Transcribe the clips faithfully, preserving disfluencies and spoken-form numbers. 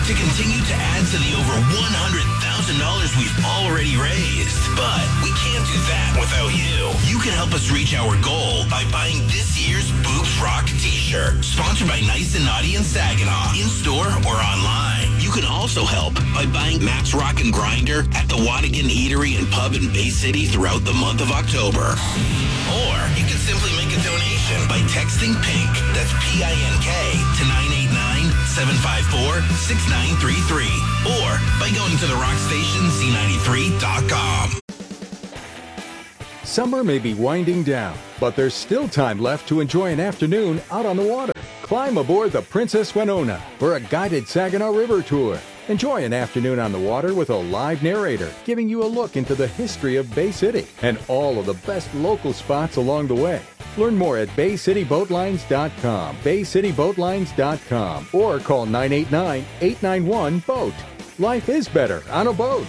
to continue to add to the over one hundred thousand dollars we've already raised. But we can't do that without you. You can help us reach our goal by buying this year's Boobs Rock t-shirt, sponsored by Nice and Naughty in Saginaw, in-store or online. You can also help by buying Matt's Rock and Grinder at the Wadigan Eatery and Pub in Bay City throughout the month of October. Or you can simply make a donation by texting PINK, that's P I N K, to nine eight nine, seven five four, six nine three three. Or by going to the rock station Z ninety-three dot com. Summer may be winding down, but there's still time left to enjoy an afternoon out on the water. Climb aboard the Princess Winona for a guided Saginaw River tour. Enjoy an afternoon on the water with a live narrator giving you a look into the history of Bay City and all of the best local spots along the way. Learn more at bay city boat lines dot com, bay city boat lines dot com, or call nine eight nine, eight nine one, BOAT. Life is better on a boat.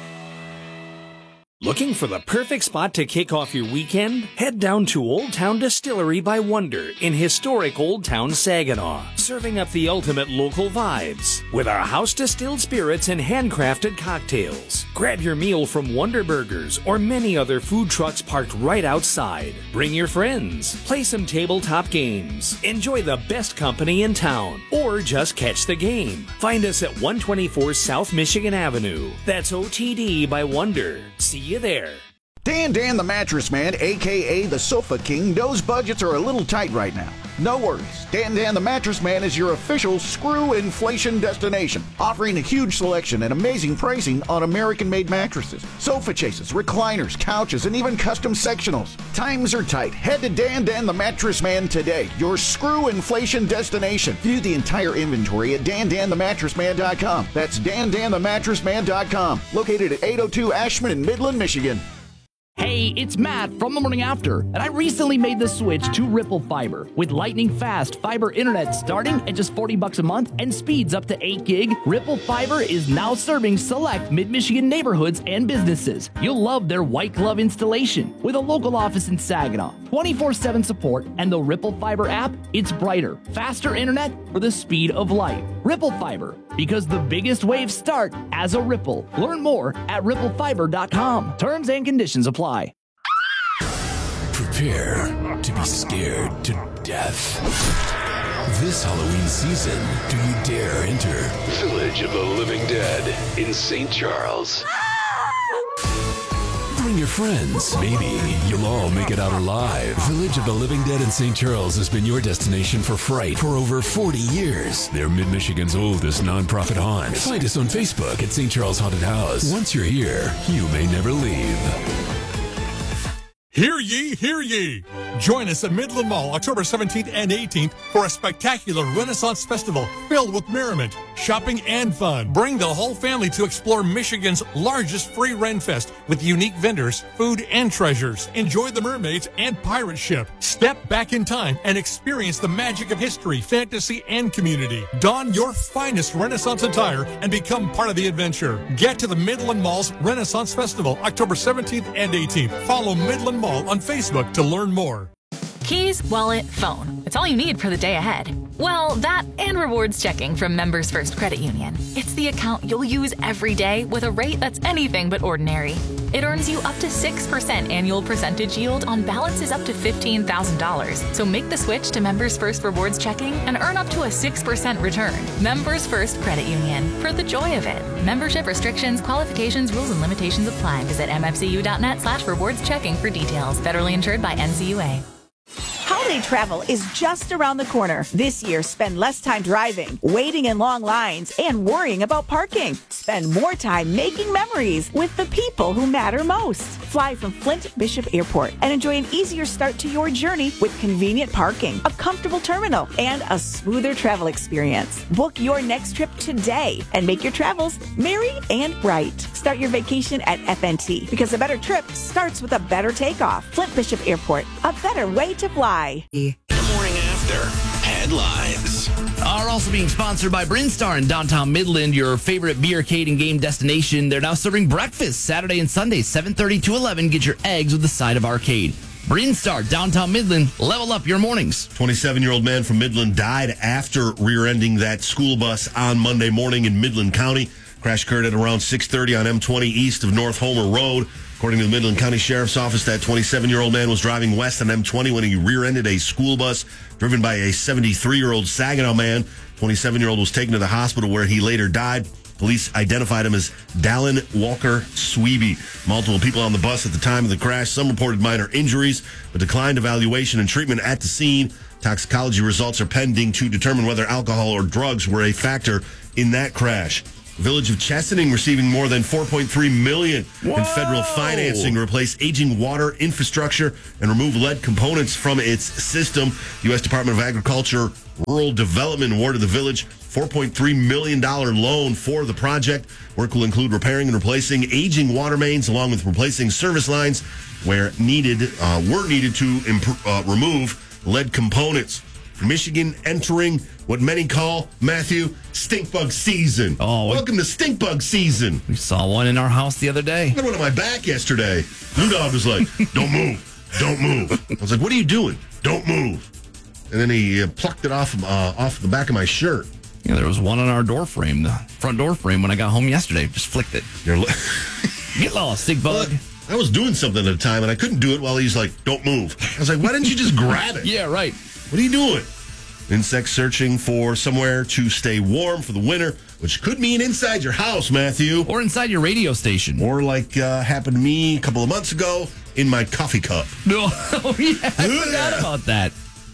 Looking for the perfect spot to kick off your weekend? Head down to Old Town Distillery by Wonder in historic Old Town Saginaw, serving up the ultimate local vibes with our house-distilled spirits and handcrafted cocktails. Grab your meal from Wonder Burgers or many other food trucks parked right outside. Bring your friends, play some tabletop games, enjoy the best company in town, or just catch the game. Find us at one twenty-four South Michigan Avenue. That's O T D by Wonder. See you there. Dan Dan the Mattress Man, a k a the Sofa King, knows budgets are a little tight right now. No worries. Dan Dan the Mattress Man is your official screw inflation destination, offering a huge selection and amazing pricing on American-made mattresses, sofa chases, recliners, couches, and even custom sectionals. Times are tight. Head to Dan Dan the Mattress Man today, your screw inflation destination. View the entire inventory at dan dan the mattress man dot com. That's dan dan the mattress man dot com, located at eight oh two Ashman in Midland, Michigan. Hey, it's Matt from The Morning After, and I recently made the switch to Ripple Fiber. With lightning fast fiber internet starting at just forty bucks a month and speeds up to eight gig, Ripple Fiber is now serving select mid-Michigan neighborhoods and businesses. You'll love their white glove installation with a local office in Saginaw, twenty-four seven support, and the Ripple Fiber app. It's brighter, faster internet for the speed of light. Ripple Fiber, because the biggest waves start as a ripple. Learn more at ripple fiber dot com. Terms and conditions apply. Prepare to be scared to death. This Halloween season, do you dare enter Village of the Living Dead in Saint Charles? Bring your friends. Maybe you'll all make it out alive. Village of the Living Dead in Saint Charles has been your destination for fright for over forty years. They're Mid-Michigan's oldest nonprofit haunt. Find us on Facebook at Saint Charles Haunted House. Once you're here, you may never leave. Hear ye, hear ye! Join us at Midland Mall October seventeenth and eighteenth for a spectacular Renaissance Festival filled with merriment, shopping, and fun. Bring the whole family to explore Michigan's largest free Ren Fest with unique vendors, food, and treasures. Enjoy the mermaids and pirate ship. Step back in time and experience the magic of history, fantasy, and community. Don your finest Renaissance attire and become part of the adventure. Get to the Midland Mall's Renaissance Festival October seventeenth and eighteenth. Follow Midland Mall on Facebook to learn more. Keys, wallet, phone. It's all you need for the day ahead. Well, that and rewards checking from Members First Credit Union. It's the account you'll use every day with a rate that's anything but ordinary. It earns you up to six percent annual percentage yield on balances up to fifteen thousand dollars. So make the switch to Members First Rewards Checking and earn up to a six percent return. Members First Credit Union. For the joy of it. Membership restrictions, qualifications, rules, and limitations apply. Visit m f c u dot net slash rewards checking for details. Federally insured by N C U A. Holiday travel is just around the corner. This year, spend less time driving, waiting in long lines, and worrying about parking. Spend more time making memories with the people who matter most. Fly from Flint Bishop Airport and enjoy an easier start to your journey with convenient parking, a comfortable terminal, and a smoother travel experience. Book your next trip today and make your travels merry and bright. Start your vacation at F N T because a better trip starts with a better takeoff. Flint Bishop Airport, a better way to fly. The Morning After headlines are also being sponsored by Brinstar in downtown Midland, your favorite beer, arcade, and game destination. They're now serving breakfast Saturday and Sunday, seven thirty to eleven. Get your eggs with the side of arcade. Brinstar, downtown Midland, level up your mornings. twenty-seven-year-old man from Midland died after rear-ending that school bus on Monday morning in Midland County. Crash occurred at around six thirty on M twenty east of North Homer Road. According to the Midland County Sheriff's Office, that twenty-seven-year-old man was driving west on M twenty when he rear-ended a school bus driven by a seventy-three-year-old Saginaw man. twenty-seven-year-old was taken to the hospital where he later died. Police identified him as Dallin Walker Sweeby. Multiple people on the bus at the time of the crash. Some reported minor injuries, but declined evaluation and treatment at the scene. Toxicology results are pending to determine whether alcohol or drugs were a factor in that crash. The Village of Chesaning receiving more than four point three million dollars in federal financing to replace aging water infrastructure and remove lead components from its system. The U S Department of Agriculture Rural Development awarded the village four point three million dollars loan for the project. Work will include repairing and replacing aging water mains along with replacing service lines where needed, uh, were needed to imp- uh, remove lead components. Michigan entering what many call, Matthew, stink bug season. Oh, welcome to stink bug season. We saw one in our house the other day. I had one on my back yesterday. Blue Dog was like, don't move, don't move. I was like, what are you doing? Don't move. And then he uh, plucked it off uh, off the back of my shirt. Yeah, there was one on our door frame, the front door frame, when I got home yesterday. Just flicked it. You're li- Get lost, stink bug. Well, I was doing something at a time, and I couldn't do it while he's like, don't move. I was like, why didn't you just grab it? Yeah, right. What are you doing? Insects searching for somewhere to stay warm for the winter, which could mean inside your house, Matthew. Or inside your radio station. Or like uh, happened to me a couple of months ago, in my coffee cup. No, oh, yeah, I forgot about that.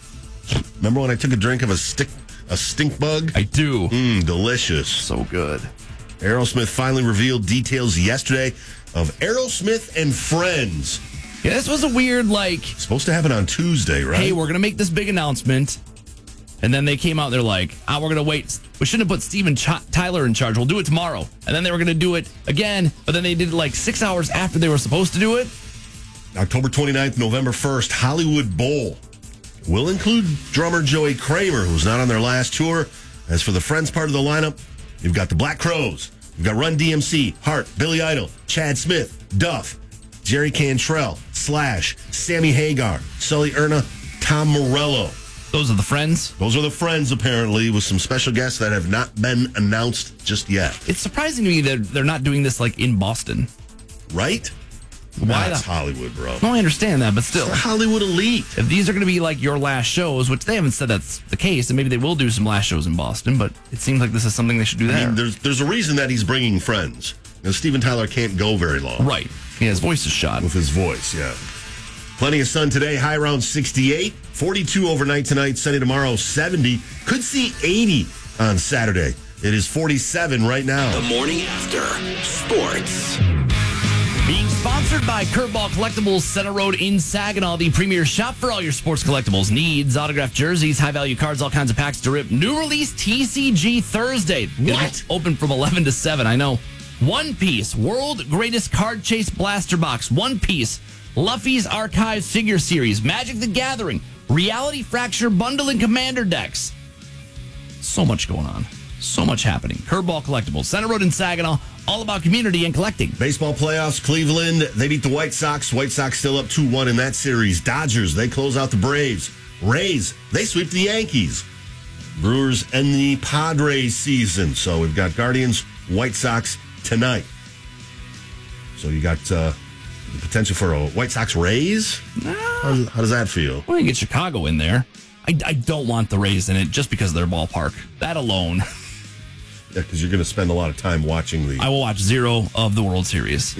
Remember when I took a drink of a stick, a stink bug? I do. Mmm, delicious. So good. Aerosmith finally revealed details yesterday of Aerosmith and Friends. Yeah, this was a weird, like... Supposed to happen on Tuesday, right? Hey, we're going to make this big announcement. And then they came out, they're like, ah, we're going to wait. We shouldn't have put Steven Ch- Tyler in charge. We'll do it tomorrow. And then they were going to do it again, but then they did it like six hours after they were supposed to do it. October twenty-ninth, November first, Hollywood Bowl will include drummer Joey Kramer, who's not on their last tour. As for the Friends part of the lineup, you've got the Black Crowes, you've got Run D M C, Hart, Billy Idol, Chad Smith, Duff, Jerry Cantrell, Slash, Sammy Hagar, Sully Erna, Tom Morello. Those are the Friends? Those are the Friends, apparently, with some special guests that have not been announced just yet. It's surprising to me that they're not doing this like in Boston. Right? Why That's the- Hollywood, bro. No, I understand that, but still. It's the Hollywood elite. If these are going to be like your last shows, which they haven't said that's the case, and maybe they will do some last shows in Boston, but it seems like this is something they should do there. I mean, there's, there's a reason that he's bringing Friends. You know, Steven Tyler can't go very long. Right. Yeah, his voice is shot. With his voice, yeah. Plenty of sun today, high around sixty-eight. forty-two overnight tonight, sunny tomorrow, seventy. Could see eighty on Saturday. It is forty-seven right now. The morning after. Sports. Being sponsored by Curveball Collectibles, Center Road in Saginaw, the premier shop for all your sports collectibles needs. Autographed jerseys, high-value cards, all kinds of packs to rip. New release T C G Thursday. What? Open from eleven to seven, I know. One Piece, World Greatest Card Chase Blaster Box. One Piece, Luffy's Archives Figure Series. Magic the Gathering, Reality Fracture Bundle and Commander Decks. So much going on. So much happening. Curveball Collectibles, Center Road in Saginaw, all about community and collecting. Baseball playoffs, Cleveland, they beat the White Sox. White Sox still up two one in that series. Dodgers, they close out the Braves. Rays, they sweep the Yankees. Brewers end the Padres season. So we've got Guardians, White Sox tonight. So you got uh, the potential for a White Sox Rays? Nah. How, how does that feel? Well, you get Chicago in there. I, I don't want the Rays in it just because of their ballpark. That alone. Yeah, because you're going to spend a lot of time watching the... I will watch zero of the World Series.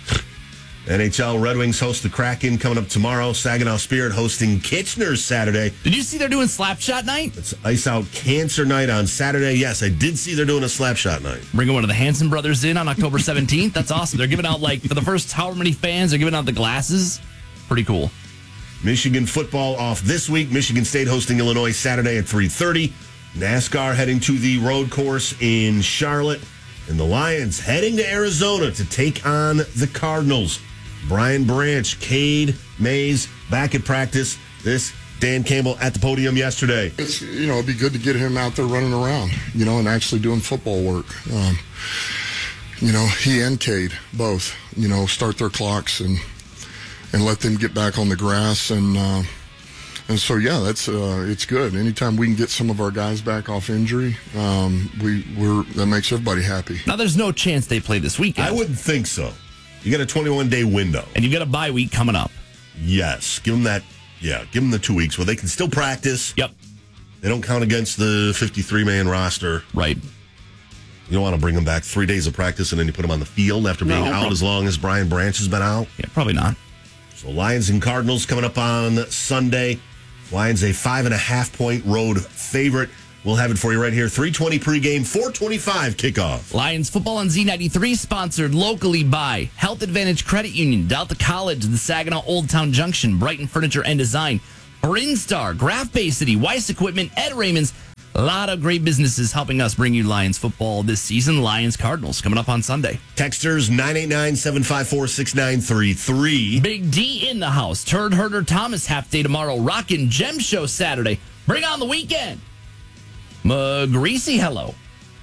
N H L Red Wings host the Kraken coming up tomorrow. Saginaw Spirit hosting Kitchener Saturday. Did you see they're doing Slapshot Night? It's Ice Out Cancer Night on Saturday. Yes, I did see they're doing a Slapshot Night. Bringing one of the Hanson brothers in on October seventeenth. That's awesome. They're giving out, like, for the first however many fans, they're giving out the glasses. Pretty cool. Michigan football off this week. Michigan State hosting Illinois Saturday at three thirty. NASCAR heading to the road course in Charlotte. And the Lions heading to Arizona to take on the Cardinals. Brian Branch, Cade Mays back at practice. This, Dan Campbell at the podium yesterday. It's, you know, it'd be good to get him out there running around, you know, and actually doing football work. Um, you know, he and Cade both, you know, start their clocks and and let them get back on the grass. And uh, and so, yeah, that's uh, it's good. Anytime we can get some of our guys back off injury, um, we, we're that makes everybody happy. Now, there's no chance they play this weekend. I wouldn't think so. You got a twenty-one day window. And you've got a bye week coming up. Yes. Give them that, yeah, give them the two weeks where they can still practice. Yep. They don't count against the fifty-three man roster. Right. You don't want to bring them back three days of practice and then you put them on the field after being No, out probably. as long as Brian Branch has been out. Yeah, probably not. So Lions and Cardinals coming up on Sunday. Lions a five and a half point road favorite. We'll have it for you right here. three twenty pregame, four twenty-five kickoff. Lions football on Z ninety-three, sponsored locally by Health Advantage Credit Union, Delta College, the Saginaw Old Town Junction, Brighton Furniture and Design, Brinstar, Graph Bay City, Weiss Equipment, Ed Raymond's. A lot of great businesses helping us bring you Lions football this season. Lions Cardinals coming up on Sunday. Texters nine eight nine, seven five four, six nine three three. Big D in the house. Turd Herder Thomas half day tomorrow. Rockin' Gem Show Saturday. Bring on the weekend. McGreasy, hello.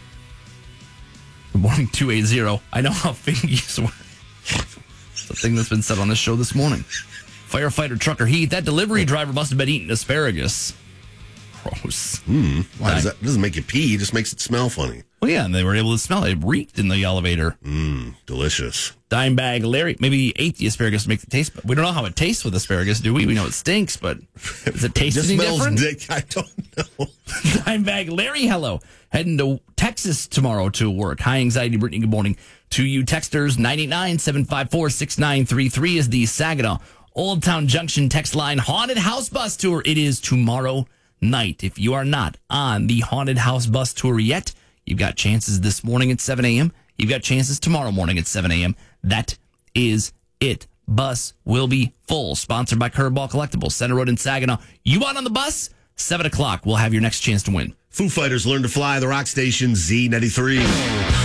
Good morning, two eighty. I know how fingers work. It's the thing that's been said on this show this morning. Firefighter Trucker Heath, that delivery driver must have been eating asparagus. Gross. Mm, why does that? It doesn't make you pee, it just makes it smell funny. Well, yeah, and they were able to smell it. It reeked in the elevator. Mmm, delicious. Dimebag Larry, maybe he ate the asparagus to make the taste. But we don't know how it tastes with asparagus, do we? We know it stinks, but does it taste Just any smells different? dick. I don't know. Dimebag Larry, hello. Heading to Texas tomorrow to work. High anxiety, Brittany, good morning to you. Texters, nine eight nine, seven five four, six nine three three is the Saginaw Old Town Junction text line. Haunted House Bus Tour. It is tomorrow night. If you are not on the Haunted House Bus Tour yet, you've got chances this morning at seven a.m. You've got chances tomorrow morning at seven a.m. That is it. Bus will be full. Sponsored by Curveball Collectibles, Center Road in Saginaw. You out on the bus? seven o'clock. We'll have your next chance to win. Foo Fighters Learn to Fly, the Rock Station, Z ninety-three.